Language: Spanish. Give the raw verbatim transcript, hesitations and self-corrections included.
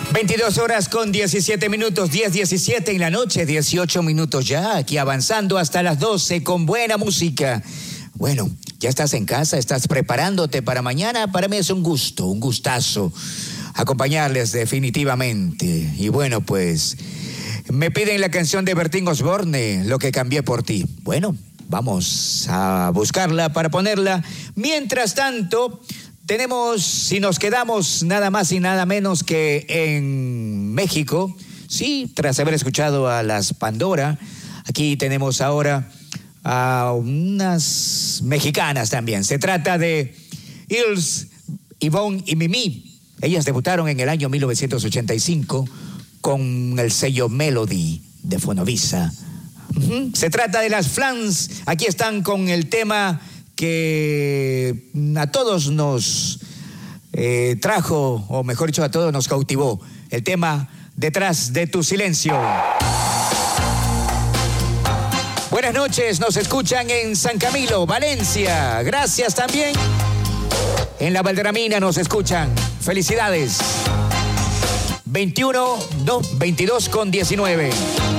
veintidós horas con diecisiete minutos, diez diecisiete en la noche, dieciocho minutos ya, aquí avanzando hasta las doce con buena música. Bueno, ya estás en casa, estás preparándote para mañana. Para mí es un gusto, un gustazo acompañarles definitivamente. Y bueno, pues me piden la canción de Bertín Osborne, Lo que cambié por ti. Bueno, vamos a buscarla para ponerla. Mientras tanto, tenemos, si nos quedamos nada más y nada menos que en México, sí, tras haber escuchado a las Pandora, aquí tenemos ahora a unas mexicanas también. Se trata de Hills, Ivonne y Mimi. Ellas debutaron en el año mil novecientos ochenta y cinco con el sello Melody de Fonovisa. Uh-huh. Se trata de las Flans. Aquí están con el tema que a todos nos eh, trajo, o mejor dicho, a todos nos cautivó. El tema Detrás de tu silencio. Buenas noches, nos escuchan en San Camilo, Valencia. Gracias también. En la Valderamina nos escuchan. Felicidades. veintiuno, no, veintidós con diecinueve.